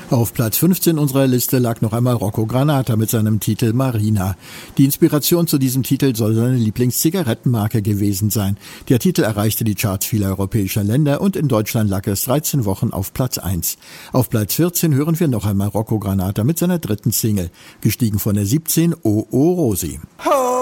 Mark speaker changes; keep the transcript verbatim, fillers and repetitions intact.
Speaker 1: Auf Platz fünfzehn unserer Liste lag noch einmal Rocco Granata mit seinem Titel Marina. Die Inspiration zu diesem Titel soll seine Lieblingszigarettenmarke gewesen sein. Der Titel erreichte die Charts vieler europäischer Länder und in Deutschland lag es dreizehn Wochen auf Platz eins. Auf Platz vierzehn hören wir noch einmal Rocco Granata mit seiner dritten Single, gestiegen von der siebzehn, O O Rosi.
Speaker 2: Oh.